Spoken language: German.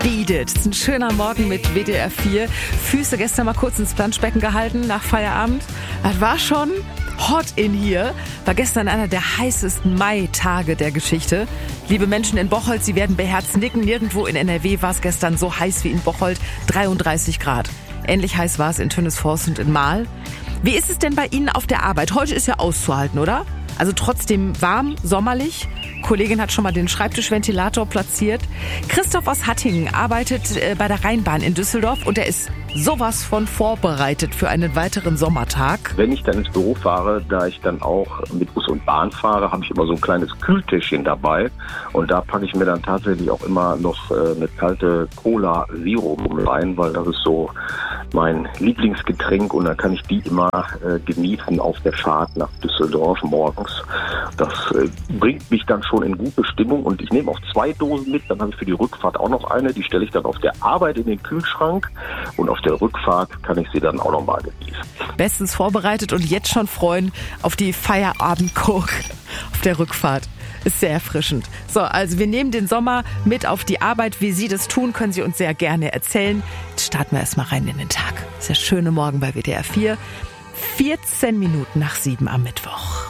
Beat It. Das ist ein schöner Morgen mit WDR 4. Füße gestern mal kurz ins Planschbecken gehalten nach Feierabend. Das war schon hot in hier. War gestern einer der heißesten Mai-Tage der Geschichte. Liebe Menschen in Bocholt, Sie werden beherzt nicken. Nirgendwo in NRW war es gestern so heiß wie in Bocholt. 33 Grad. Ähnlich heiß war es in Tönnesforst und in Marl. Wie ist es denn bei Ihnen auf der Arbeit? Heute ist ja auszuhalten, oder? Also trotzdem warm, sommerlich. Kollegin hat schon mal den Schreibtischventilator platziert. Christoph aus Hattingen arbeitet bei der Rheinbahn in Düsseldorf und er ist sowas von vorbereitet für einen weiteren Sommertag. Wenn ich dann ins Büro fahre, da ich dann auch mit Bus und Bahn fahre, habe ich immer so ein kleines Kühltäschchen dabei und da packe ich mir dann tatsächlich auch immer noch eine kalte Cola Zero rein, weil das ist so mein Lieblingsgetränk und dann kann ich die immer genießen auf der Fahrt nach Düsseldorf morgens. Das bringt mich dann schon in gute Stimmung und ich nehme auch 2 Dosen mit, dann habe ich für die Rückfahrt auch noch eine, die stelle ich dann auf der Arbeit in den Kühlschrank und auf der Rückfahrt kann ich sie dann auch nochmal genießen. Bestens vorbereitet und jetzt schon freuen auf die Feierabend-Coke auf der Rückfahrt. Ist sehr erfrischend. So, also wir nehmen den Sommer mit auf die Arbeit. Wie Sie das tun, können Sie uns sehr gerne erzählen. Jetzt starten wir erstmal rein in den Tag. Ist der schöne Morgen bei WDR 4. 14 Minuten nach 7 am Mittwoch.